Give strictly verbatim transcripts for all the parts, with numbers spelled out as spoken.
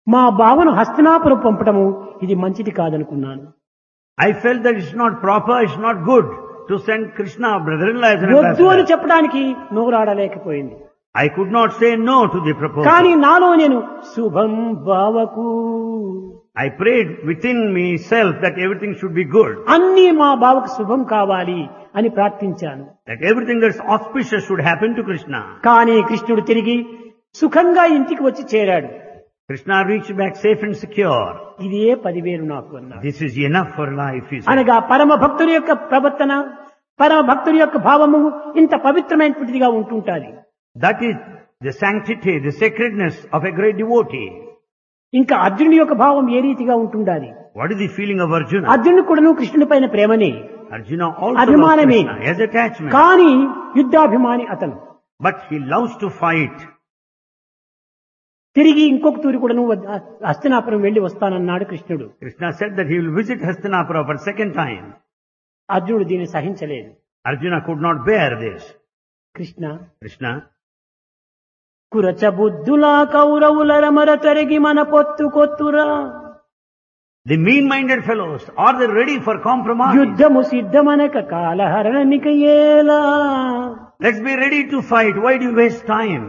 మా బావను హస్తినాపురం పంపడము ఇది మంచిది కాదనుకున్నాను. I felt that it's not proper, it's not good to send Krishna, brother-in-law, as an వద్దు అని ambassador. చెప్పడానికి నోరాడలేకపోయింది. I could not say no to the proposal. కానీ నాలో నేను శుభం బావకు I prayed within myself that everything should be good, అన్నీ మా బావకు శుభం కావాలి అని ప్రార్థించాను. that everything that's auspicious should happen to Krishna. కానీ కృష్ణుడు తిరిగి సుఖంగా ఇంటికి వచ్చి చేరాడు. Krishna reached back safe and secure. ఇదే పదివేలు నాకు అన్నాడు. This is enough for life, he said. అనగా పరమ భక్తుని యొక్క ప్రవర్తన, పరమ భక్తుని యొక్క భావము ఇంత పవిత్రమైనటువంటిదిగా ఉంటుంటాది. That is the sanctity, the sacredness of a great devotee. ఇంకా అర్జునుడి యొక్క భావం ఏ రీతిగా ఉంటుండాలి? What is the feeling of Arjuna? అర్జునుడు కూడాను కృష్ణుడి పైన ప్రేమనే, Arjuna also loves అభిమానమే, Krishna, he has attachment. కానీ యుద్ధాభిమాని అతను. But he loves to fight. తిరిగి ఇంకొక తూరి కూడాను హస్తినాపురం వెళ్లి వస్తానన్నాడు కృష్ణుడు. Krishna said that he will visit Hastinapura for second time. అర్జునుడు దీన్ని సహించలేదు. Arjuna could not bear this. Krishna Krishna, కురచ బుద్ధులా కౌరవుల రమర తరిగి మన పొత్తు కొత్తురా, the mean-minded fellows, are they ready for compromise? యుద్ధము సిద్ధమనక కాలహరణమిక ఏలా. Let's be ready to fight. Why do you waste time?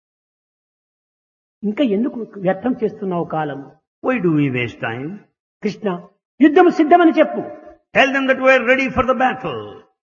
ఇంకా ఎందుకు వ్యర్థం చేస్తున్నావు కాలం? Why do we waste time? Krishna యుద్ధము సిద్ధమని చెప్పు. Tell them that we are ready for the battle.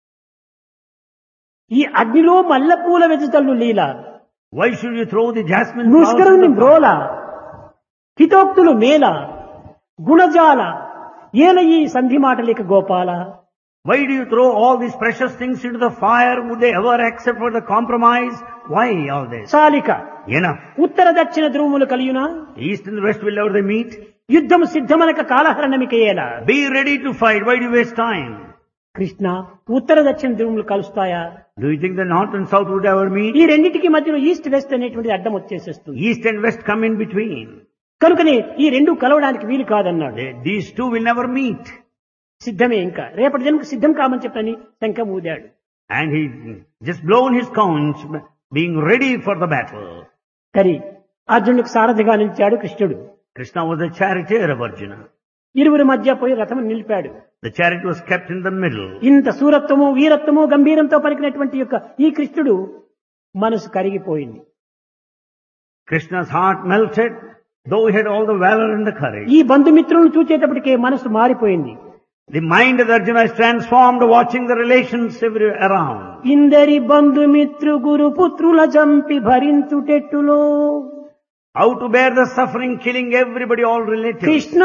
ఈ అగ్నిలో మల్లెపూల వెతుతల్లు లీల, Why should you throw the jasmine flowers in ముష్కరుని the fire? బ్రోల, హితోక్తులు మేల, గుణజాల ఏల ఈ సంధి మాటలేక Gopala. Why do you throw all these precious things into the fire? Would they ever accept for the compromise? Why all this? చాలిక Enough. ఉత్తర దక్షిణ ధ్రువములు కలియునా, The east and the west will never they meet. యుద్ధము సిద్ధమనక కాలహరణమిక ఏలా. Be ready to fight. Why do you waste time? Krishna ఉత్తర దక్షిణ ధ్రువములు కలుస్తాయా? Do you think the north and south would ever meet? ఈ రెండింటికి మధ్యలో east west అనేటువంటి అడ్డం వచ్చేసేస్తుంది. East and west come in between. కనుకనే ఈ రెండు కలవడానికి వీలు కాదన్నాడు. They, these two will never meet. సిద్ధమే, ఇంకా రేపటి జన్మకు సిద్ధం కామని చెప్పని శంఖ ఊదాడు. And he just blown his conch, being ready for the battle. కరి అర్జునుడికి సారథిగా నిలిచాడు కృష్ణుడు. Krishna was the charioteer of Arjuna. ఇరువురి మధ్య పోయి రథం నిలిపాడు. The chariot was kept in the middle. ఇంత సూరత్వము వీరత్వము గంభీరంతో పలికినటువంటి యొక్క ఈ కృష్ణుడు మనసు కరిగిపోయింది. Krishna's heart melted, though he had all the valor and the courage. ఈ బంధుమిత్రులను చూచేటప్పటికే మనసు మారిపోయింది. The mind of Arjuna is transformed watching the relations every around. ఇందరి బంధుమిత్రు గురు పుత్రుల జంపి భరించుటెట్టులో How to bear the suffering, killing everybody, all relatives. Krishna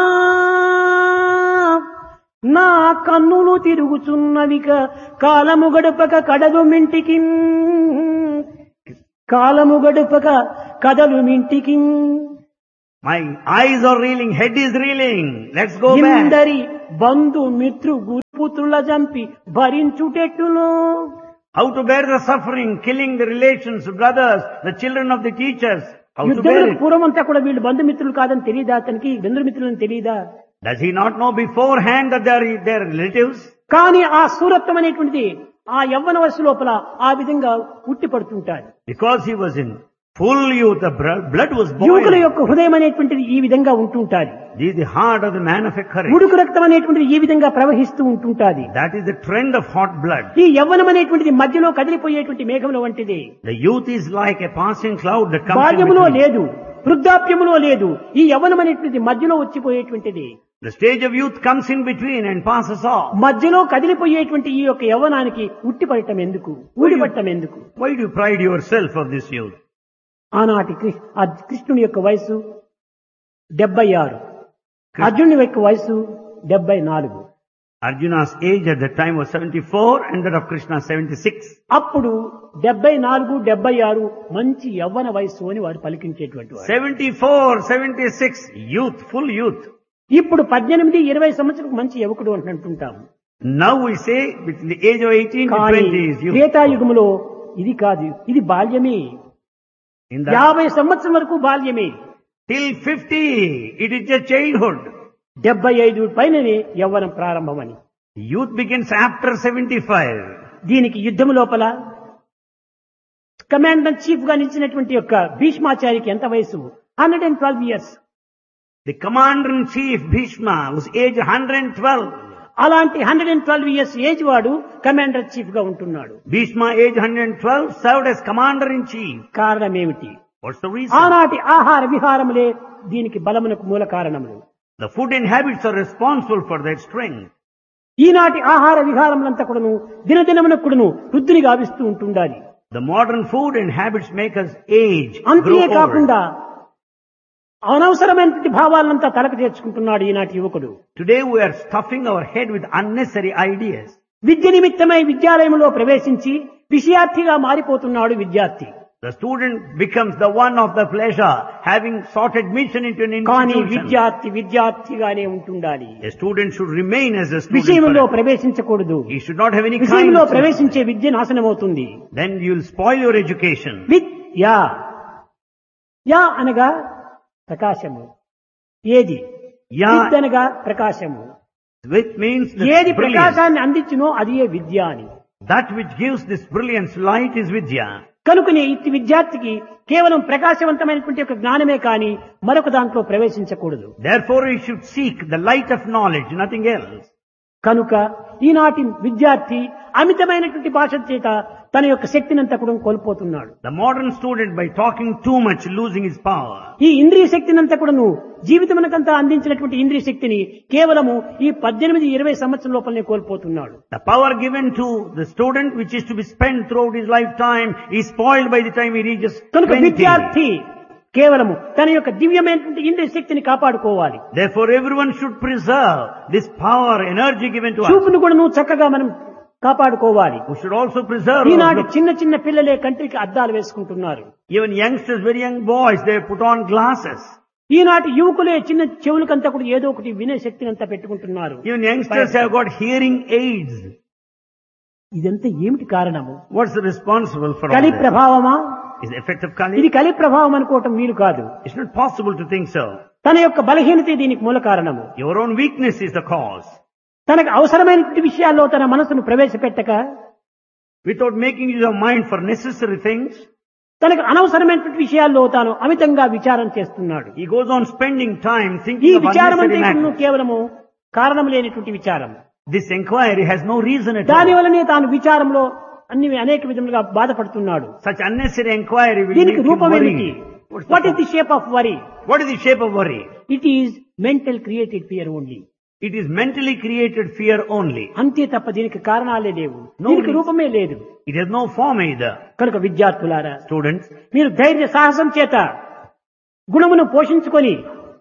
నా కన్నులు తిరుగుచున్నవిక కాలము గడుపక కడలు మింటికి, కాలము గడుపక కదలు మింటికి. My eyes are reeling, head is reeling. Let's go back. ఇందరి Bandhu మిత్రు గురుపుత్రుల జంపి భరించుటెట్టులో How to bear the suffering, killing the relations, brothers, the children of the teachers. How to bear యుద్ధములకు it. పూర్వమంతా కూడా వీళ్ళు బంధుమిత్రులు కాదని తెలియదా అతనికి, బంధుమిత్రులని తెలియదా? Does he not know beforehand that they are their relatives? కానీ ఆ సూరత్వం అనేటువంటిది ఆ యవ్వన వయసు లోపల ఆ విధంగా ఉట్టి పడుతుంటాడు. Because he was in full youth, the bro- blood was యువకుల boiling. యొక్క హృదయం అనేటువంటిది ఈ విధంగా ఉంటుంటాది. This is the heart of the man of a courage. ఉడుకు రక్తం అనేటువంటిది ఈ విధంగా ప్రవహిస్తూ ఉంటుంటాది. That is the trend of hot blood. ఈ యవ్వనం అనేటువంటిది మధ్యలో కదిలిపోయేటువంటి మేఘముల వంటిది. The youth is like a passing cloud that comes in బాల్యములో between. లేదు, వృద్ధాప్యములో లేదు, ఈ యవ్వనం అనేటువంటిది మధ్యలో వచ్చిపోయేటువంటిది. The stage of youth comes in between and passes off. మధ్యలో కదిలిపోయేటువంటి ఈ యొక్క యవ్వనానికి ఉట్టిపడటం ఎందుకు, ఊడిపడటం ఎందుకు? Why do you pride yourself of this youth? ఆనాటి కృ- ఆ కృష్ణుని యొక్క వయసు డెబ్బై ఆరు, అర్జునుని యొక్క వయసు డెబ్బై నాలుగు. Arjuna's age at that time was seventy-four and that of Krishna seventy-six. అప్పుడు డెబ్బై నాలుగు డెబ్బై ఆరు మంచి యవ్వన వయస్సు అని వాడు పలికించేటువంటి వాడు. seventy-four, seventy-six, youth, full youth. ఇప్పుడు పద్దెనిమిది ఇరవై సంవత్సరం మంచి యువకుడు అని అంటుంటాము. Now we say between the age of eighteen to కానీ twenty is youth. త్రేతాయుగములో ఇది కాదు, ఇది బాల్యమే. In the, యాభై సంవత్సరం వరకు బాల్యమే. till fifty, it is just childhood. డెబ్బై ఐదు పైననే యవ్వనం ప్రారంభమని. Youth begins after seventy-five. దీనికి యుద్ధము లోపల కమాండర్ చీఫ్ గా నిలిచినటువంటి యొక్క భీష్మాచారికి ఎంత వయసు? Hundred and twelve years. The commander-in-chief Bhishma was aged one hundred twelve. అలాంటి hundred and twelve years age వాడు కమాండర్ చీఫ్ గా ఉంటున్నాడు. Bhishma, aged one hundred twelve, served as commander-in-chief. కారణం ఏమిటి? What's the reason? ఆనాటి ఆహార విహారములే దీనికి బలమునకు మూల కారణములు. The food and habits are responsible for that strength. ఈనాటి ఆహార విహారములంతా కూడాను దినదినమునకు కూడాను వృద్ధిని గావిస్తూ ఉంటుండాలి. The modern food and habits make us age, అంతే grow old. కాకుండా అనవసరమైనటువంటి భావాలంతా తలకు చేర్చుకుంటున్నాడు ఈనాటి యువకుడు. Today we are stuffing our head with unnecessary ideas. విద్య నిమిత్తమై విద్యాలయంలో ప్రవేశించి విషయార్థిగా మారిపోతున్నాడు విద్యార్థి. The student becomes the one of the pleasure, having sought admission into an కానీ institution. విద్యార్థి విద్యార్థిగానే ఉంటుండాలి. A student should remain as a student. విషయంలో forever. ప్రవేశించకూడదు. He should not have any kind విషయంలో of... ప్రవేశించే విద్య నాశనమవుతుంది. Then you'll spoil your education. విద్యా yeah అనగా ప్రకాశము. ఏది? Yeah విద్ అనగా ప్రకాశము. which means the ఏది brilliance. ప్రకాశాన్ని అందించునో అది ఏ విద్య అని. That which gives this brilliance light is Vidya. కనుకనే ఇట్టి విద్యార్థికి కేవలం ప్రకాశవంతమైనటువంటి ఒక జ్ఞానమే కానీ మరొక దాంట్లో ప్రవేశించకూడదు. Therefore he should seek the light of knowledge, nothing else. కనుక ఈనాటి విద్యార్థి అమితమైనటువంటి భాష చేత తన యొక్క శక్తినంతా కూడా కోల్పోతున్నాడు. The modern student, by talking too much, losing his power. ఈ ఇంద్రియ శక్తినంతా కూడాను జీవితమునకంతా అందించినటువంటి ఇంద్రియ శక్తిని కేవలము ఈ పద్దెనిమిది ఇరవై సంవత్సరం లోపలనే కోల్పోతున్నాడు. The power given to the student, which is to be spent throughout his lifetime, is spoiled by the time he reaches కనుక twenty. విద్యార్థి కేవలము తన యొక్క దివ్యమైనటువంటి ఇంద్రియ శక్తిని కాపాడుకోవాలి. Therefore everyone should preserve this power, energy given to us. చూపును కూడా నువ్వు చక్కగా మనం కాపాడుకోవాలి. We should also preserve. ఈనాటి our- చిన్న చిన్న పిల్లలే కంటికి అద్దాలు వేసుకుంటున్నారు. Even youngsters, very young boys, they put on glasses. ఈనాటి యువకులే చిన్న చెవులకంతా కూడా ఏదో ఒకటి వినే శక్తిని అంతా పెట్టుకుంటున్నారు. Even youngsters have got hearing aids. ఇదంతా ఏమిటి కారణము? What's responsible for all కలి this? ప్రభావమా? Is the effect of ఇది Kali? కలి ప్రభావం అనుకోవటం వీలు కాదు. It's not possible to think so. తన యొక్క బలహీనతే దీనికి మూల కారణము. Your own weakness is the cause. తనకు అవసరమైనటువంటి విషయాల్లో తన మనసును ప్రవేశపెట్టక Without making use of mind for necessary things, తనకు అనవసరమైనటువంటి విషయాల్లో తాను అమితంగా విచారం చేస్తున్నాడు. he goes on spending time ఈ thinking of విచారం unnecessary అంటే matters. కేవలము కారణం లేనటువంటి విచారం. This inquiry has no reason at దాని all. వల్లనే తాను విచారంలో అన్ని అనేక విధములుగా బాధపడుతున్నాడు. Such unnecessary inquiry will make దీనికి him రూపం ఏమిటి? worry. What's the what is the cause? Shape of worry? What is the shape of worry? It is mental created fear only. It is mentally created fear only. అంతే తప్ప దీనికి కారణాలే లేవు. No దీనికి reason. రూపమే లేదు. It has no form either. కనుక విద్యార్థులారా, Students, మీరు ధైర్య సాహసం చేత గుణమును పోషించుకొని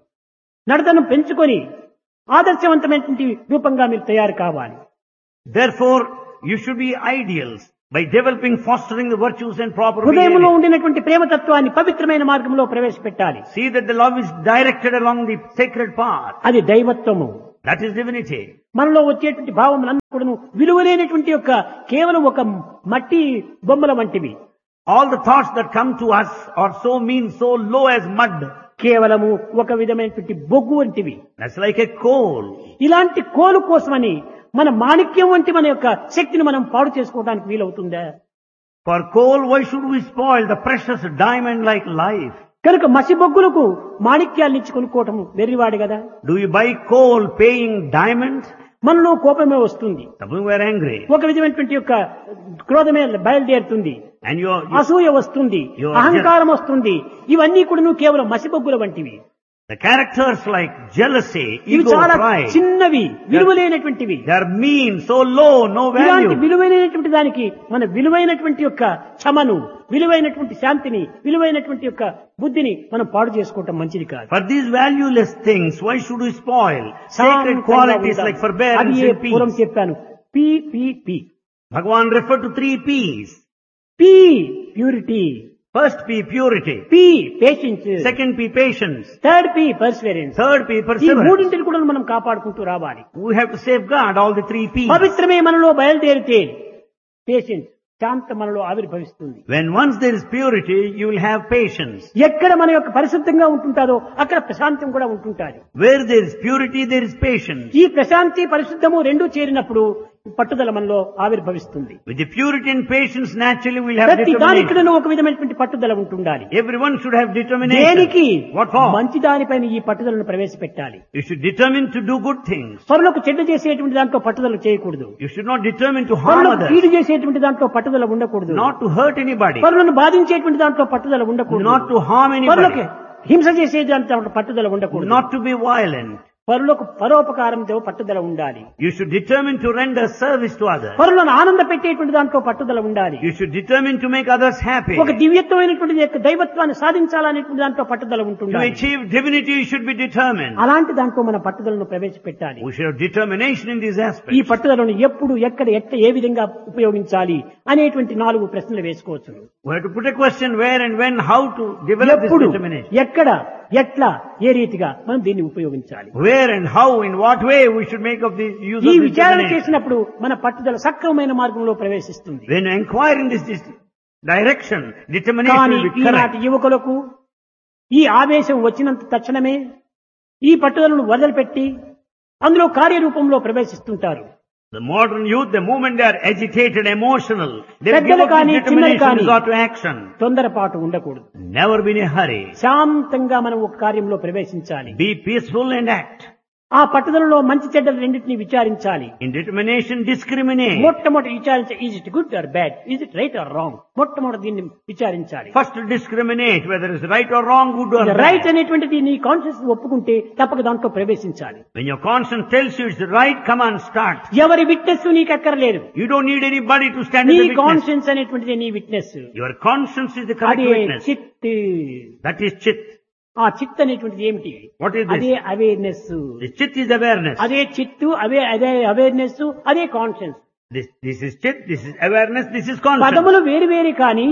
నడతను పెంచుకొని ఆదర్శవంతమైనటువంటి రూపంగా మీరు తయారు కావాలి. therefore, you should be ideals by developing, fostering the virtues and proper హృదయంలో behavior. ఉండినటువంటి ప్రేమతత్వాన్ని పవిత్రమైన మార్గంలో ప్రవేశపెట్టాలి. See that the love is directed along the sacred path. అది దైవత్వము. That is divinity. మనలో వచ్చేటువంటి భావములన్నీ కూడా విలువలేనటువంటి యొక్క కేవలం ఒక మట్టి బొమ్మల వంటివి. All the thoughts that come to us are so mean, so low as mud. కేవలము ఒక విధమైనటువంటి బొగ్గు వంటివి. That's like a coal. ఇలాంటి కోలు కోసమని మన మాణిక్యం వంటి మన యొక్క శక్తిని మనం పాడు చేసుకోవడానికి వీలవుతుందా? For coal, why should we spoil the precious diamond like life? కనుక మసి బొగ్గులకు మాణిక్యాలను ఇచ్చి కొనుక్కోవటం వెర్రివాడు కదా. Do you buy coal paying diamond? మనలో కోపమే వస్తుంది. Suppose we are angry. ఒక విధమైనటువంటి యొక్క క్రోధమే బయలుదేరుతుంది. And you are, you, అసూయ వస్తుంది, You are అహంకారం వస్తుంది. ఇవన్నీ కూడా కేవలం మసిబొగ్గుల వంటివి. the characters like jealousy, ఇవి ego, చాలా pride, చిన్నవి, విలువలేనటువంటివి. they are mean, so low, no ఇలాంటి value. విలువైనటువంటి దానికి మన విలువైనటువంటి యొక్క క్షమను, విలువైనటువంటి శాంతిని, విలువైనటువంటి యొక్క బుద్ధిని మనం పాడు చేసుకోవటం మంచిది కాదు. For these valueless things, why should we spoil sacred శాంతంగా qualities ఉండాలి. like forbearance అది ఏ and పూర్వం peace? చెప్పాను. P P P Bhagavan referred to three P's. P purity, First P, purity. P patience, Second P, patience. Third P Perseverance. Third P, ఈ perseverance. మూడింటిని కూడా మనం కాపాడుకుంటూ రావాలి. We have to safeguard all the three P's. పవిత్రమే మనలో బయలుదేరితే patience, శాంత మనలో ఆవిర్భవిస్తుంది. When once there is purity, you will have patience. ఎక్కడ మన యొక్క పరిశుద్ధంగా ఉంటుంటారో అక్కడ ప్రశాంతం కూడా ఉంటుంటారు. Where there is purity, there is patience. ఈ ప్రశాంతి పరిశుద్ధము రెండూ చేరినప్పుడు పట్టుదల మనలో ఆవిర్భవిస్తుంది. With the purity and patience, naturally we'll have ప్రతి determination. దానికిడను ఒక విధమైనటువంటి పట్టుదల ఉంటుండాలి. Everyone should have determination. దేనికి? What for? మంచి దానిపైన ఈ పట్టుదలను ప్రవేశపెట్టాలి. You should determine to do good things. పరులకు చెడ్డ చేసేటువంటి దాంట్లో పట్టుదల చేయకూడదు. You should not determine to harm పరులకు others. కీడు చేసేటువంటి దాంట్లో పట్టుదల ఉండకూడదు. Not to hurt anybody. పరులను బాధించేటువంటి దాంట్లో పట్టుదల ఉండకూడదు. Not to harm పరులకు anybody. హింస చేసే దాంట్లో పట్టుదల ఉండకూడదు. Not to be violent. పరులకు పరోపకారంతో పట్టుదల ఉండాలి. You should determine to render service to others. పరులను ఆనంద పెట్టేటువంటి దాంట్లో పట్టుదల ఉండాలి. You should determine to make others happy. ఒక దివ్యత్వమైనటువంటి యొక్క దైవత్వాన్ని సాధించాలనేటువంటి దాంట్లో పట్టుదల To ఉంటుంది. achieve divinity, you should be determined. అలాంటి దాంట్లో మన పట్టుదలను ప్రవేశపెట్టాలి. We should have determination in these ఈ aspects. పట్టుదలను ఎప్పుడు ఎక్కడ ఎట్ట ఏ విధంగా ఉపయోగించాలి అనేటువంటి నాలుగు ప్రశ్నలు వేసుకోవచ్చు. We have to put a question where and when, how to develop this ఎప్పుడు determination. ఎక్కడ ఎట్లా ఏ రీతిగా మనం దీన్ని ఉపయోగించాలి. Where and how, in what way we should make of the use ఈ of this విచారణ determination. చేసినప్పుడు మన పట్టుదల సక్రమమైన మార్గంలో ప్రవేశిస్తుంది. When you inquire in this, this direction, determination కానీ will be ఈనాటి correct. యువకులకు ఈ ఆవేశం వచ్చినంత తక్షణమే ఈ పట్టుదలను వదిలిపెట్టి అందులో కార్యరూపంలో ప్రవేశిస్తుంటారు. The modern youth, the moment they are agitated, emotional, they give పెద్దలు up కానీ this చిన్నలు determination కానీ to go to action. తొందరపాటు ఉండకూడదు. Never be in a hurry. శాంతంగా మనం ఒక కార్యంలో ప్రవేశించాలి. Be peaceful and act. ఆ పట్టుదలలో మంచి చెడ్డలు రెండింటినీ విచారించాలి. In determination, discriminate. మొట్టమొదటి విచారించాలి. Is it good or bad, is it right are wrong, మొట్టమొదటి దీన్ని విచారించాలి. First discriminate whether it's right or wrong, good or right bad. అనేటువంటిది నీ కాన్షియస్ ఒప్పుకుంటే తప్పక దాంట్లో ప్రవేశించాలి. When your conscience tells you it's right, come on, start. ఎవరి witness నీకు అక్కర్లేదు. You don't need anybody to stand నీ as a witness. కాన్షియన్స్ అనేటువంటిది నీ witness. Your conscience is the correct అదే witness. చిత్. That is chit. ఆ చిత్ అనేటువంటిది ఏమిటి? What is అదే this? Awareness. The chit is awareness. అదే చిత్తు, అవే అదే అవేర్నెస్, అదే conscience. This, this is chit, this is awareness, this is conscience. పదములు వేరు వేరు కానీ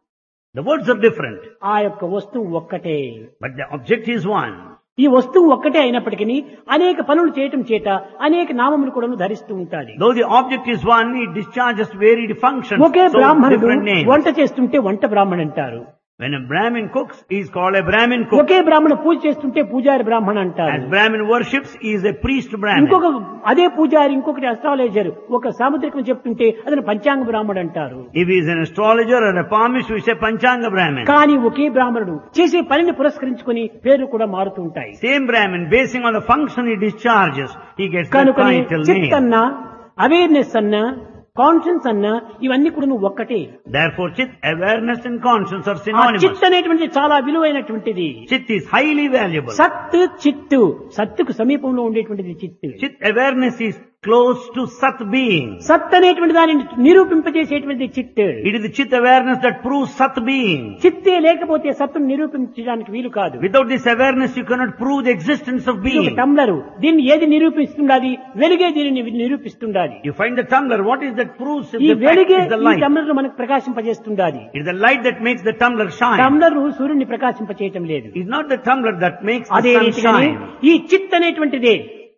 The words are different, ఆ యొక్క వస్తువు ఒక్కటే. but the object is one. ఈ వస్తువు ఒక్కటే అయినప్పటికీ అనేక పనులు చేయటం చేత అనేక నామములు కూడా ధరిస్తూ ఉంటాది. Though the object is one, it discharges varied functions. Okay So బ్రాహ్మణుడు different names. వంట చేస్తుంటే వంట బ్రాహ్మణ అంటారు. When a Brahmin cooks, he is called a Brahmin cook. ఒకే బ్రాహ్మణ పూజ చేస్తుంటే పూజారి బ్రాహ్మణ అంటారు. As Brahmin worships, he is a priest Brahmin. ఇంకొక అదే పూజారి ఇంకొకటి అస్ట్రాలజర్ ఒక సాముద్రికం చెప్తుంటే అతను పంచాంగ బ్రాహ్మణ అంటారు. If he is an astrologer or a palmist, we say Panchanga Brahmin. కానీ ఒకే బ్రాహ్మణుడు చేసే పనిని పురస్కరించుకుని పేర్లు కూడా మారుతూ ఉంటాయి. Same Brahmin, basing on the function he discharges, he gets the కనుకని title చిత్ name. అన్నా అవేర్నెస్ అన్నా కాన్షియన్స్ అన్నా ఇవన్నీ కూడా నువ్వు ఒక్కటే. Therefore, chit, awareness and conscience are ఆ synonymous. చిత్ అనేటువంటిది చాలా విలువైనటువంటిది. Chit is highly valuable. సత్ చిత్తు, సత్తుకు సమీపంలో ఉండేటువంటిది చిత్తు. Chit awareness is close to Sat being. సత్ అనేటువంటి దానిని నిరూపింపజేసేటువంటి చిత్. It is the Chit awareness that proves Sat being. చిత్తే లేకపోతే సత్తును నిరూపించడానికి వీలు కాదు. Without this awareness, you cannot prove the existence of ఇది ఒక being. టంబ్లరు, దీన్ని ఏది నిరూపిస్తుండాలి? వెలుగే దీనిని నిరూపిస్తుండాలి. You find the tumbler, what is that proves ఈ the fact వెలుగే is the ఈ light. టంబ్లర్ మనకు ప్రకాశింపజేస్తుండాలి. It is the light that makes the tumbler shine. టంబ్లరు సూర్యుడిని ప్రకాశింపచేయటం లేదు. It is not the tumbler that makes the అదే sun రీతిగానే shine. ఈ చిత్ అనేటువంటిదే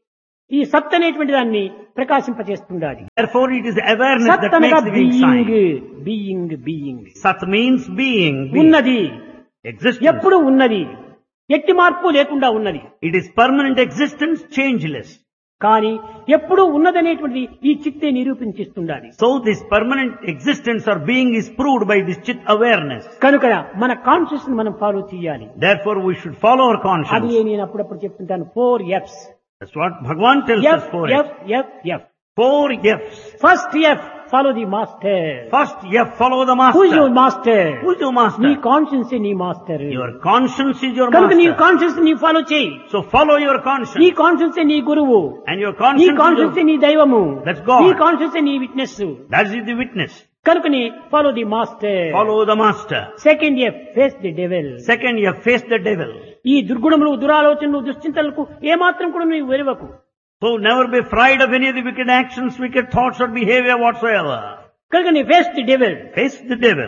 ఈ సత్ అనేటువంటి దాన్ని ప్రకాశింపచేస్తుండాలి. Therefore, it is awareness సత్ that అనగా makes the being being, shine. Being being Sat means being, being. ఉన్నది, Existence. ఎప్పుడు ఉన్నది, ఎట్టి మార్పు లేకుండా ఉన్నది. It is permanent existence, changeless. కానీ ఎప్పుడూ ఉన్నదనేటువంటిది ఈ చిత్తే నిరూపించిస్తుండాలి. So this permanent existence or being is proved by this chit awareness. కనుక మన కాన్షియస్ ని మనం ఫాలో చేయాలి. Therefore, we should follow our అది conscience. నేను అప్పుడప్పుడు చెప్తుంటాను, four ఎఫ్స్. That's what Bhagavan tells us. F Four F F's. F F. Four F's. First F follow the master. First F, follow the who is your master. Master? Who is your నీ master? Conscience నీ master. Your conscience is your కనుక నీ master. Conscience నీ follow చేయి. So follow your నీ conscience. Conscience నీ గురువు. And your నీ conscience is కాన్షియన్స్ your, నీ దైవము. That's God. నీ కాన్షియన్స్ నీ witness. that is the witness. కనుక నీ follow the master. Follow the master. Second F face the devil. Second F, face the devil. ఈ దుర్గుణములు, దురాలోచనలు, దుశ్చింతలకు ఏమాత్రం కూడా నువ్వు వెరవకు. So never be afraid of any of the wicked actions, wicked thoughts or behavior whatsoever. కనుక నీ face the devil. Face the devil.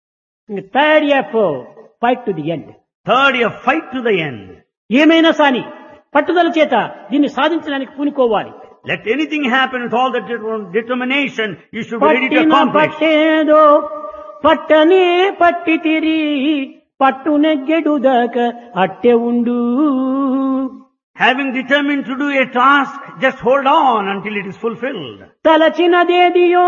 Third F fight to the end. Third F, fight to the end. ఏమైనా సాని పట్టుదల చేత దీన్ని సాధించడానికి పూనుకోవాలి. Let anything happen with all that determination, you should be ready to పట్టిన accomplish. పట్టేదో పట్టనే పట్టి తిరి పట్టు నెగ్గెడు దాకా అట్టె ఉండు. Having determined to do a task, just hold on until it is fulfilled. తలచినదేదియో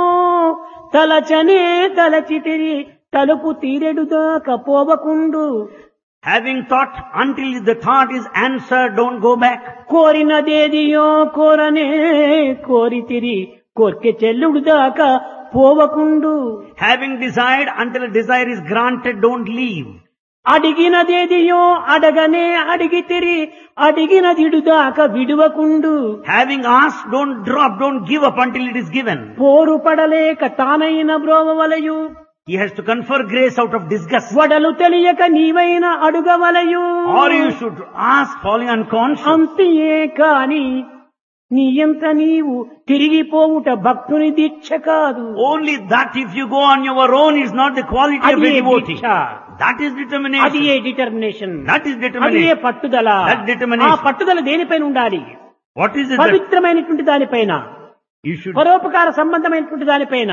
తలచనే తలచితిరి తలుపు తీరెడుదాక పోవకుండు. Having thought until the thought is answered, don't go back. కోరినదేదియో కోరనే కోరితిరి కోర్కె చెల్లుడుదాక పోవకుండు. Having desired until a desire is granted, don't leave. అడిగినదేదియో అడగనే అడిగితిరి అడిగినదిడుదాక విడువకుండు. Having asked, don't drop, don't give up until it is given. పోరు పడలేక తానైన బ్రోవవలయు. He has to confer grace out of disgust. వడలు తెలియక నీవైన అడుగవలయు. Or you should ask falling unconscious. అంతియే కాని నీయంత నీవు తిరిగిపోవుట భక్తుని దీక్ష కాదు. Only that if you go on your own is not the quality of a అది devotee. దీక్ష. That is అది determination. A determination. That is అది ఏ determination. పట్టుదల. That determination. ఆ పట్టుదల దేనిపైన ఉండాలి? What is it that పవిత్రమైనటువంటి దానిపైన, you should, పరోపకార సంబంధమైనటువంటి దానిపైన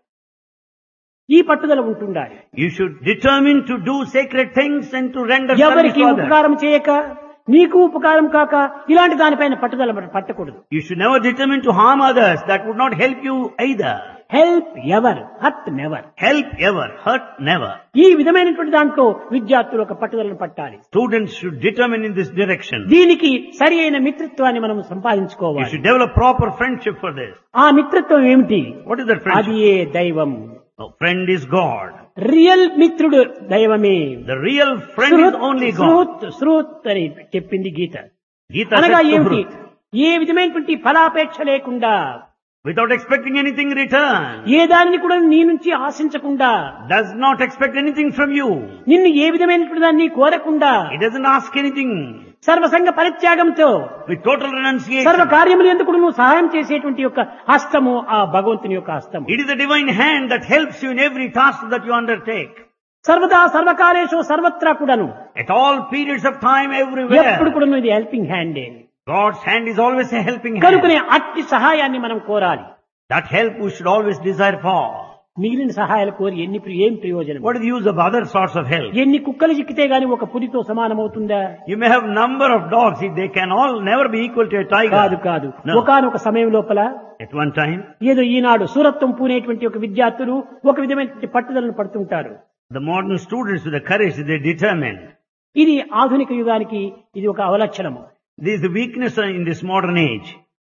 ఈ పట్టుదల ఉంటుండాలి. you should determine to do sacred things and to render service ఎవరికి to others. ఉపకారం చేయక నీకు ఉపకారం కాక ఇలాంటి దానిపైన పట్టుదల పట్టకూడదు. You should never determine to harm others. That would not help you either. Help ever, hurt never. Help ever, hurt never. ఈ విధమైనటువంటి దాంట్లో విద్యార్థులు ఒక పట్టుదలను పట్టాలి. Students should determine in this direction. దీనికి సరి అయిన మిత్రత్వాన్ని మనం You సంపాదించుకోవాలి. should develop proper friendship for this. ఆ మిత్రత్వం ఏమిటి? What is that అది friendship? ఏ దైవం. A friend is God. Real మిత్రుడు దైవమే. The real friend is only God. శృత్ శృత్ అని చెప్పింది గీత. Gita అనగా says to ఏమిటి? Ruth, ఏ విధమైనటువంటి ఫలాపేక్ష లేకుండా, without expecting anything in return, ఏ దానిని కూడా నీ నుంచి ఆశించకుండా, does not expect anything from you. నిన్ను ఏ విధమైనటువంటి దాన్ని కోరకుండా, He doesn't ask anything. సర్వసంగ పరిత్యాగంతో With total renunciation. సర్వ కార్యములు ఎందుకు నువ్వు సహాయం చేసేటువంటి యొక్క హస్తము ఆ భగవంతుని యొక్క హస్తము. It is the divine hand that helps you in every task that you undertake. సర్వదా సర్వకాలేషు సర్వత్రా కూడాను, At all periods of time, everywhere. ఎప్పుడు కూడా ఇది helping హ్యాండే. God's hand is always a helping hand. కనుకనే అట్టి సహాయాన్ని మనం కోరాలి. That help we should always desire for. మిగిలిన సహాయాలు కోరి ఎన్ని ప్రి- ఏం ప్రయోజనం? What is the use of other sorts of help? ఎన్ని కుక్కలు చిక్కితే గాని ఒక పులితో సమానమవుతుందా? You may have number of dogs, they can all never be equal to a కాదు tiger. కాదు. No. ఒకానొక సమయం లోపల At one time, ఏదో ఈనాడు సూరత్వం పూనేటువంటి ఒక విద్యార్థులు ఒక విధమైనటువంటి పట్టుదలను పడుతుంటారు. the modern students with the courage, they determined. ఇది ఆధునిక యుగానికి ఇది ఒక అవలక్షణము. This is the weakness in this modern age.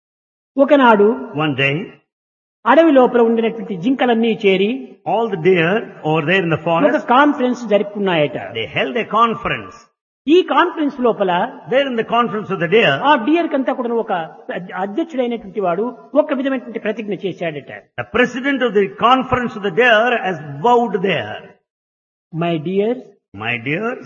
ఒకనాడు One day, అడవి లోపల ఉండినటువంటి జింకలన్నీ చేరి all the deer over there in the ఒక forest, conference జరుపుకున్నాయట. they held a conference. ఈ కాన్ఫరెన్స్ లోపల There in the conference of the deer, ఆ dear కంతా కూడా ఒక అధ్యక్షుడైనటువంటి వాడు ఒక విధమైనటువంటి ప్రతిజ్ఞ చేశాడట. the president of the conference of the deer has vowed there. My dear, My dears,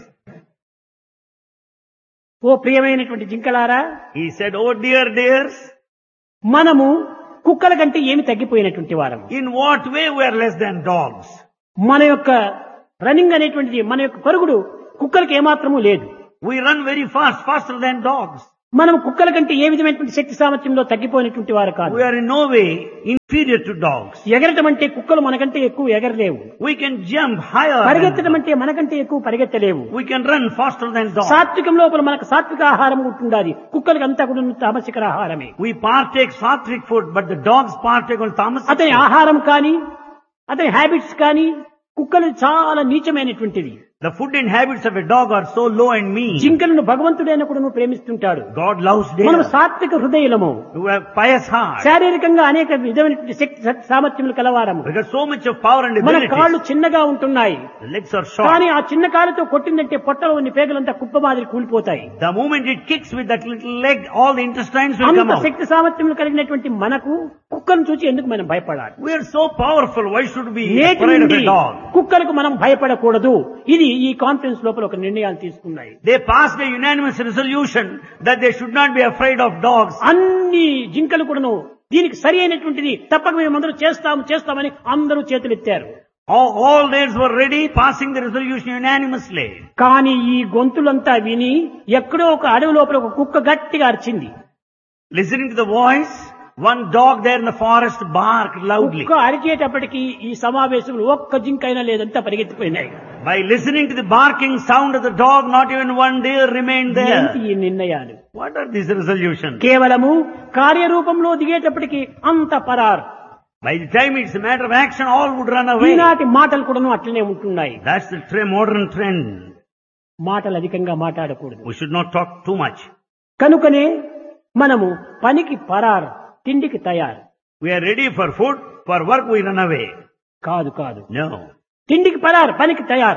ఓ ప్రియమైనటువంటి జింకలారా, he said, oh dear dears, మనము కుక్కల కంటే ఏమి తగ్గిపోయినటువంటి వారము. in what way we are less than dogs? మన యొక్క రన్నింగ్ అనేటువంటిది, మన యొక్క పరుగుడు కుక్కలకు ఏమాత్రము లేదు. We run very fast, faster than dogs. మనం కుక్కల కంటే ఏ విధమైనటువంటి శక్తి సామర్థ్యంలో తగ్గిపోయినటువంటి వారు కాదు. We are in no way inferior to dogs. ఎగరటం అంటే కుక్కలు మనకంటే ఎక్కువ ఎగరలేవు. We can jump higher. పరిగెత్తడం than అంటే మనకంటే ఎక్కువ పరిగెత్తలేవు. dogs. We can run faster than dogs. సాత్వికం లోపల మనకు సాత్విక ఆహారం ఉంటుండాలి. కుక్కలకి అంతా కూడా తామసిక ఆహారమే. We partake sattvic food, but the dogs partake on tamasic అతని food. ఆహారం కానీ అతని హ్యాబిట్స్ కానీ కుక్కలు చాలా నీచమైనటువంటిది. The food and habits of a dog are so low and mean. జింకలను భగవంతుడైన కూడా ప్రేమిస్తుంటాడు. God loves మనం deer. సాత్విక హృదయలము, We have pious heart. శారీరకంగా అనేక విధమైనటువంటి శక్తి సత్ సామర్థ్యములు కలవారము. We got so much of power and మన ability. కాళ్ళు చిన్నగా ఉంటున్నాయి. The legs are short. కానీ ఆ చిన్న కాలుతో కొట్టిందంటే పొట్టలో ఉన్న పేగులంతా కుప్ప మాదిరి కూలిపోతాయి. The moment it kicks with that little leg, all the intestines will come అంత out. శక్తి సామర్థ్యములు కలిగినటువంటి మనకు కుక్కను చూసి ఎందుకు మనం భయపడాలి? We are so powerful. Why should we be నేటి afraid of నుండి a dog? కుక్కలకు మనం భయపడకూడదు. ఇది ఈ కాన్ఫరెన్స్ లోపల ఒక నిర్ణయాలు తీసుకున్నాయి. They passed a unanimous resolution that they should not be afraid of dogs. అన్ని జింకలు కూడాను దీనికి సరి అయినటువంటిది తప్పక మేము అందరూ చేస్తాము చేస్తామని అందరూ చేతులెత్తారు. All, all theirs were ready, passing the resolution unanimously. కానీ ఈ గొంతులంతా విని ఎక్కడో ఒక అడవి లోపల ఒక కుక్క గట్టిగా అరిచింది. Listening to the voice, one dog there in the forest barked loudly. కుక్క అరిచేటప్పటికి ఈ సమావేశంలో ఒక్క జింక అయినా లేదంతా పరిగెత్తిపోయినాయి. By listening to the barking sound of the dog, not even one deer remained ఏంటి there. ఈ నిర్ణయాలు? What are these resolutions? కేవలము కార్యరూపంలో దిగేటప్పటికి అంత పరార్. By the time it's a matter of action, all would run away. ఈనాటి మాటలు కూడాను అట్లనే ఉంటున్నాయి. That's the tre- modern trend. మాటలు అధికంగా మాట్లాడకూడదు. We should not talk too much. కనుకనే మనము పనికి పరార్, తిండికి తయారు. We are ready for food, for work we run away. కాదు కాదు, No. తిండికి పరార్, పనికి తయారు.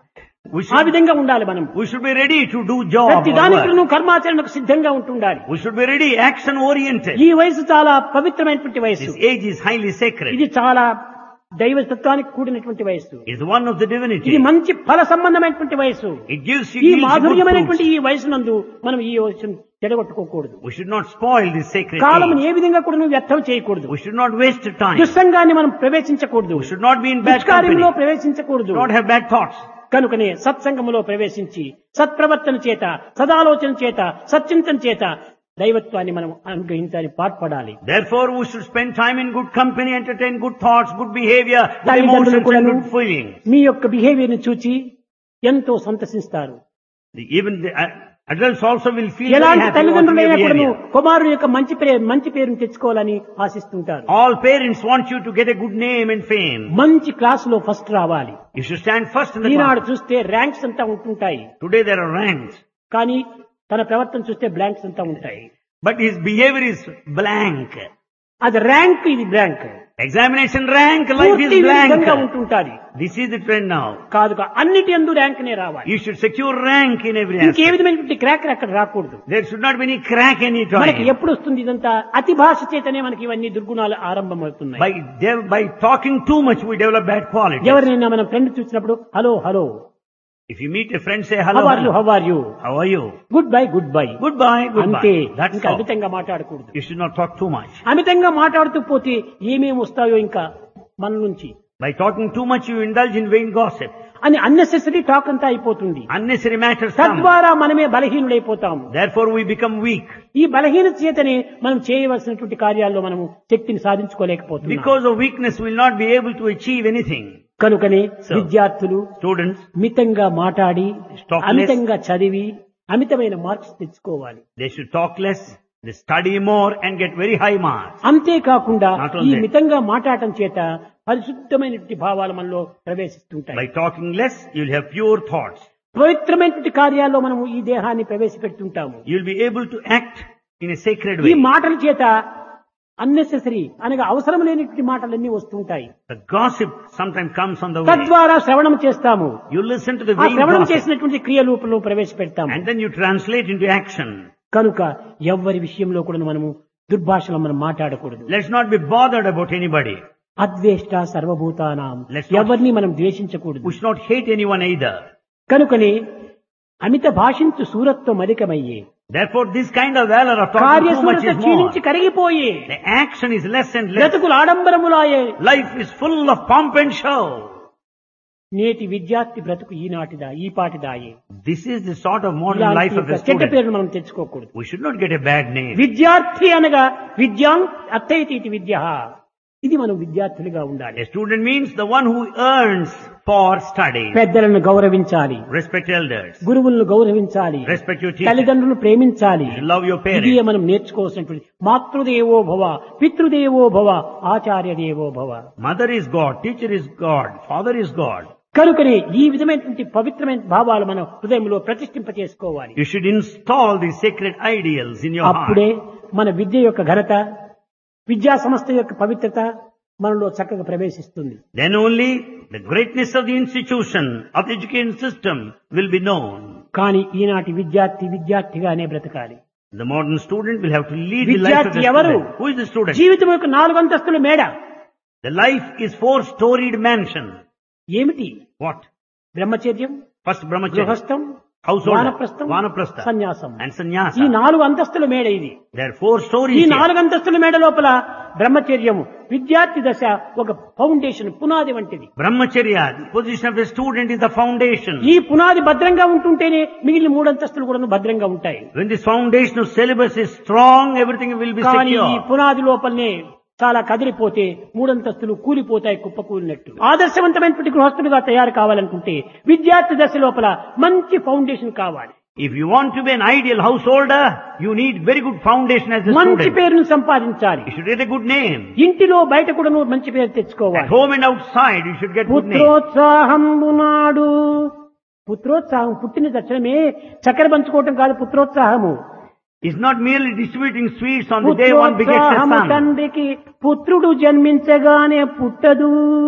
We ఆ should, విధంగా ఉండాలి మనం. we should be ready to do job ప్రతి or దానికి work. కర్మాచరణకు సిద్ధంగా ఉంటుండాలి. We should be ready, action oriented. ఈ వయసు చాలా పవిత్రమైనటువంటి వయసు. This age is highly sacred. ఇది చాలా దైవతత్వానికి కూడినటువంటి వయసు. It's one of the ఇది divinity. మంచి ఫల సంబంధమైనటువంటి వయసు. It gives you ఈ yields good మాధుర్యమైనటువంటి fruits. ఈ వయసునందు మనం ఈ వయసును చెడగొట్టుకోకూడదు. We should not spoil this sacred column age. ఏ విధంగా కూడా నువ్వు వ్యర్థం చేయకూడదు. We should not waste time. దుస్సంగాన్ని మనం ప్రవేశించకూడదు. We should not be in bad company. దుష్కార్యంలో We ప్రవేశించకూడదు. should not have bad thoughts. కనుకనే సత్సంగములో ప్రవేశించి సత్ప్రవర్తన చేత, సదాలోచన చేత, సచ్చింతన చేత దైవత్వాన్ని మనం అనుగ్రహించాలి, పాటుపడాలి. Therefore, we should spend time in good company, entertain good thoughts, good behavior, good తల్లిదండ్రులు emotions and కూడాను good feelings. మీ యొక్క బిహేవియర్ ని చూచి ఎంతో సంతసిస్తారు. The- Even the uh, adults also will feel very ఎలాంటి happy watching తల్లిదండ్రులైనా your కూడాను behavior. కుమారుడు యొక్క మంచి పేరు మంచి పేరును తెచ్చుకోవాలని ఆశిస్తుంటారు. All parents want you to get a good name and fame. మంచి క్లాసులో ఫస్ట్ రావాలి. You should stand first in the Eenadu class. చూస్తే ర్యాంక్స్ అంతా ఉంటుంటాయి, Today there are ranks, కానీ తన ప్రవర్తన చూస్తే బ్లాంక్స్ అంతా ఉంటాయి. but his behavior is blank. అది ర్యాంక్, ఇది బ్లాంక్. Examination rank, life పూర్తి is విధంగా blank. ఉంటుంటాది. This is the trend now. కాదుగా అన్నిటి యందు ర్యాంక్ నే రావాలి. You should secure rank in every ఇంకే aspect. విధమైనటువంటి క్రాక్ అక్కడ రాకూడదు. There should not be any crack any మనకి time. ఎప్పుడు వస్తుంది ఇదంతా? అతి భాష చేతనే మనకి ఇవన్నీ దుర్గుణాలు ఆరంభమవుతున్నాయి. By, de- by talking too much, we develop bad qualities. ఎవరినైనా మనం ఫ్రెండ్ చూసినప్పుడు hello hello, If you meet a friend, say how hello. Are you, hello. How are you, How are you? Good bye, good bye, Goodbye, అంతే. goodbye. That's ఇంకా all. అమితంగా మాట్లాడకూడదు. You should not talk too much. అమితంగా మాట్లాడుతూ పోతే ఏమేమి వస్తాయో ఇంకా మన నుంచి By talking too much, you indulge in vain gossip. అని అన్నెసెసరీ టాక్ అంతా అయిపోతుంది. Unnecessary matters come. తద్వారా మనమే బలహీనుడైపోతాం. Therefore, we become weak. ఈ బలహీనత చేతనే మనం చేయవలసినటువంటి కార్యాల్లో మనము శక్తిని సాధించుకోలేకపోతున్నాం. Because of weakness, we will not be able to achieve anything. కనుకనే So, విద్యార్థులు Students, మితంగా మాట్లాడి, Talk less. అమితంగా చదివి, అమితమైన మార్క్స్ తెచ్చుకోవాలి. they should talk less, they study more and get very high marks. అంతేకాకుండా Not ఈ only that. మితంగా మాట్లాడటం చేత పరిశుద్ధమైనటువంటి భావాలు మనలో ప్రవేశిస్తుంటాయి. By talking less, you'll have pure thoughts. పవిత్రమైనటువంటి కార్యాల్లో మనము ఈ దేహాన్ని ప్రవేశపెడుతుంటాము. You'll be able to act in a sacred ఈ way. మాటల చేత అన్నెసెసరీ అనగా అవసరం లేనటువంటి మాటలన్నీ వస్తుంటాయి. The gossip sometimes comes on the way. తద్వారా శ్రవణం చేస్తాము. You listen to the ఆ vain శ్రవణం gossip చేసినటువంటి క్రియలోపంలో ప్రవేశపెడతాము. and then you translate into action. కనుక ఎవ్వరి విషయంలో కూడా మనము దుర్భాషలు మనం మాట్లాడకూడదు. Let's not be bothered about anybody. అద్వేష్ట సర్వభూతానాం, Let's not- ఎవరిని మనం ద్వేషించకూడదు. We should not hate anyone either. కనుకనే అమిత భాషించు సూరత్వం అధికమయ్యే, Therefore, this kind of valor of talking too much కార్యసూరత is more. క్షీణించి కరిగిపోయే, The action is less and less. బ్రతుకులు ఆడంబరములాయే. Life is full of pomp and show. నేటి విద్యార్థి బ్రతుకు ఈనాటిదా, ఈ పాటిదాయే. This is the sort of modern life ఇలాంటి of the యొక్క చెడ్డ student. పేరును మనం తెచ్చుకోకూడదు. We should not get a bad name. విద్యార్థి అనగా విద్యాం అర్థైతి ఇది విద్య. ఇది మనం విద్యార్థులుగా ఉండాలి. A student means the one who earns for study. పెద్దలను గౌరవించాలి, Respect elders. గురువులను గౌరవించాలి, Respect your teachers. తల్లిదండ్రులను ప్రేమించాలి. You should love your ఇది parents. మనం నేర్చుకోవాల్సినటువంటి మాతృదేవో భవ, పితృదేవో భవ, ఆచార్య దేవో భవ. Mother is God, teacher is God, father is God. కనుకనే ఈ విధమైనటువంటి పవిత్రమైన భావాలు మనం హృదయంలో ప్రతిష్ఠింప చేసుకోవాలి. You should install these sacred ideals in your heart. అప్పుడే మన విద్య యొక్క ఘనత, విద్యా సంస్థ యొక్క పవిత్రత మనలో చక్కగా ప్రవేశిస్తుంది. Then only the greatness of the institution, of the education system will be known. కానీ ఈనాటి విద్యార్థి విద్యార్థిగానే బ్రతకాలి. The modern student will have to lead the life of విద్యార్థి the ఎవరు? student. Who is the student? జీవితం యొక్క నాలుగు అంతస్తుల మేడ. The life is four-storied mansion. ఏమిటి? What? బ్రహ్మచర్యం, First brahmacharya, గృహస్థం, household, వానప్రస్థం, vanaprastha, సన్యాసం. and ఈ sannyasa. నాలుగు అంతస్తుల మేడ ఇది. There are four ఈ stories here. నాలుగు అంతస్తుల మేడ లోపల బ్రహ్మచర్యము విద్యార్థి దశ ఒక ఫౌండేషన్, పునాది వంటిది. Brahmacharya, the position of the student is the foundation. ఈ పునాది భద్రంగా ఉంటుంటేనే మిగిలిన మూడు అంతస్తులు కూడా భద్రంగా ఉంటాయి. When this foundation of syllabus is strong, everything will be కానీ ఈ secure. పునాది లోపలనే చాలా కదిలిపోతే మూడంతస్తులు కూలిపోతాయి కుప్పకూలినట్టు. ఆదర్శవంతమైనటువంటి గృహస్థులుగా తయారు కావాలనుకుంటే విద్యార్థి దశ లోపల మంచి ఫౌండేషన్ కావాలి. If you want to be an ideal householder, you need very good foundation as a మంచి student. పేరును సంపాదించాలి. You should get a good name. ఇంటిలో బయట కూడా నువ్వు మంచి పేరు At తెచ్చుకోవాలి. home and outside, you should get good name. పుత్రోత్సాహంబు నాడు, పుత్రోత్సాహం పుట్టిన తక్షణమే చక్కెర పంచుకోవటం కాదు పుత్రోత్సాహము. It's not merely distributing sweets on the day one begets a పుత్రోత్సాహము son. తండ్రికి పుత్రుడు జన్మించగానే పుట్టదు.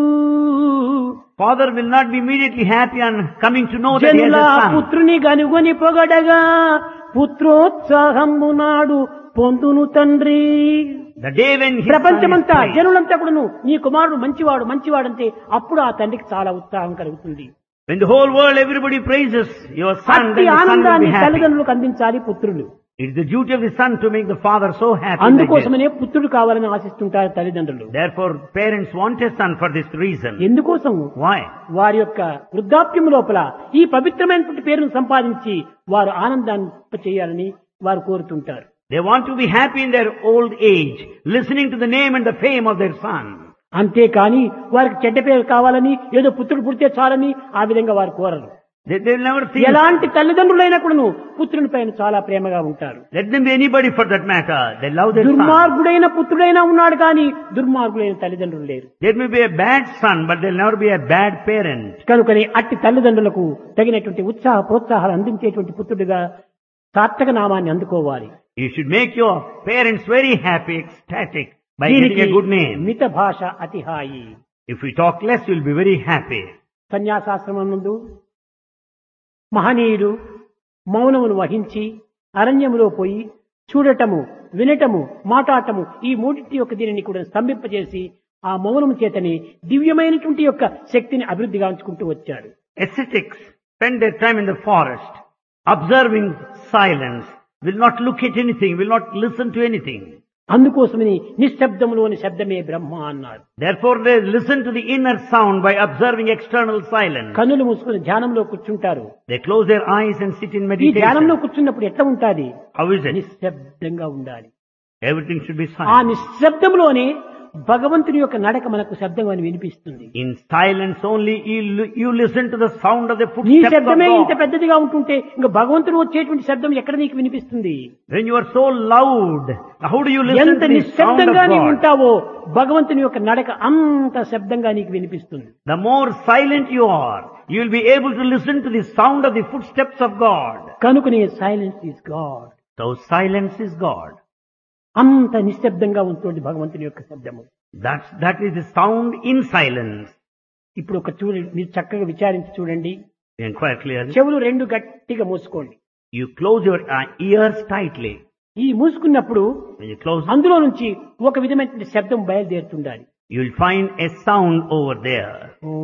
Father will not be immediately happy on coming to know that he has జనుల a son. పుత్రుని గనుగొని పొగడగా పుత్రోత్సాహంబు నాడు పొందును తండ్రి. The day when his son is ప్రపంచమంతా praised. జనులంతా కూడాను నీ కుమారుడు మంచివాడు మంచివాడంటే అప్పుడు ఆ తండ్రికి చాలా ఉత్సాహం కలుగుతుంది. When the whole world, everybody praises your son, అట్టి then the son will ఆనందాన్ని be happy. తల్లిదండ్రులకు అందించాలి పుత్రులు. It's the duty of the son to make the father so happy. like this. అందుకోసమనే పుత్రుడు కావాలని ఆశిస్తుంటారు తల్లిదండ్రులు. Therefore, parents want a son for this reason. ఎందుకోసం? Why? వారి యొక్క వృద్ధాప్యం లోపల ఈ పవిత్రమైనటువంటి పేరును సంపాదించి వారు ఆనందాన్ని చేయాలని వారు కోరుతుంటారు. They want to be happy in their old age, listening to the name and the fame of their son. అంతేకాని వారికి చెడ్డ పేరు కావాలని ఏదో పుత్రుడు పుడితే చాలని ఆ విధంగా వారు కోరరు. They they will never think. ఎలాంటి తల్లిదండ్రులైనా కూడాను పుత్రుని పైన చాలా ప్రేమగా ఉంటారు. Let them be anybody for that matter. They love their son. దుర్మార్గుడైన పుత్రుడైనా ఉన్నాడు కానీ దుర్మార్గులైన తల్లిదండ్రులు లేరు. There may be a bad son, but they'll never be a bad parent. కనుకనే అట్టి తల్లిదండ్రులకు తగినటువంటి ఉత్సాహ ప్రోత్సాహాలు అందించేటువంటి పుత్రుడిగా సార్థక నామాన్ని అందుకోవాలి. You should make your parents very happy, ecstatic by దీనికి getting a good name. మిత భాష అతిహాయి. If we talk less, you'll be very happy. సన్యాసాశ్రమం నందు మహనీయులు మౌనమును వహించి అరణ్యములో పోయి చూడటము, వినటము, మాట్లాడటము ఈ మూడింటి యొక్క దీనిని కూడా స్తంభింపజేసి ఆ మౌనము చేతని దివ్యమైనటువంటి యొక్క శక్తిని అభివృద్ధి గాంచుకుంటూ వచ్చాడు. Ascetics spend their time in the forest, observing silence, will not look at anything, will not listen to anything. అందుకోసమని నిశ్శబ్దములోని శబ్దమే బ్రహ్మ అన్నారు. Therefore they listen to the inner sound by observing external silence. కన్నులు మూసుకుని ధ్యానంలో కూర్చుంటారు. They close their eyes and sit in ఈ ధ్యానంలో meditation. కూర్చున్నప్పుడు ఎట్లా ఉంటాది? How is it? నిశ్శబ్దంగా ఉండాలి. Everything should be ఆ silent. నిశ్శబ్దంలోనే భగవంతుని యొక్క నడక మనకు శబ్దం అని వినిపిస్తుంది. In silence only you, you listen to the sound of the నీ footsteps of శబ్దమే ఇంత God. పెద్దదిగా ఉంటుంటే ఇంకా భగవంతుడు వచ్చేటువంటి శబ్దం ఎక్కడ నీకు వినిపిస్తుంది? When you are so loud, how do you listen ఎంత to the sound of నిశ్శబ్దంగా నీవు God? ఉంటావో భగవంతుని యొక్క నడక అంత శబ్దంగా నీకు వినిపిస్తుంది. The more silent you are, you will be able to listen to the sound of the footsteps of God. కనుకనే silence is God. So silence is God. అంత నిశ్శబ్దంగా ఉంటుంది భగవంతుని యొక్క శబ్దము. That's, that is the sound in silence. ఇప్పుడు ఒక చూడండి, మీరు చక్కగా విచారించి చూడండి. You inquire clearly. చెవులు రెండు గట్టిగా మూసుకోండి. You close your uh, ears tightly. ఈ మూసుకున్నప్పుడు When you close, అందులో నుంచి ఒక విధమైన శబ్దం బయలుదేరుతుండాలి. you will find a sound over there.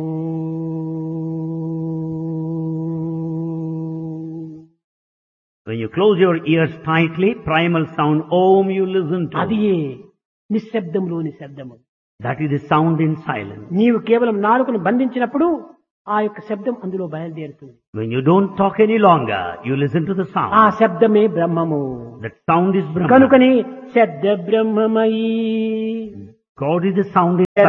When you close your ears tightly, primal sound Om you listen to. అది నిశ్శబ్దంలోని శబ్దము. That is the sound in silence. నీవు కేవలం నాలుకను బంధించినప్పుడు ఆ యొక్క శబ్దం అందులో బయలుదేరుతుంది. When you don't talk any longer, you listen to the ఆ sound. శబ్దమే బ్రహ్మము. That sound is Brahma. కనుకని శబ్ద బ్రహ్మమయీ God is the sound in